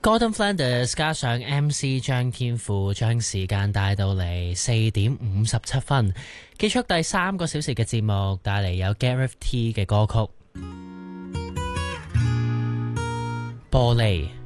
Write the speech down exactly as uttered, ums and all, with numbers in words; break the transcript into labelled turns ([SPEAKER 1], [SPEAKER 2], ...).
[SPEAKER 1] Gordon Flanders 加上 M C 張天賦，將時間帶到嚟四點五十七分，結束第三個小時嘅節目，帶嚟有 Gareth T 嘅歌曲《玻璃》。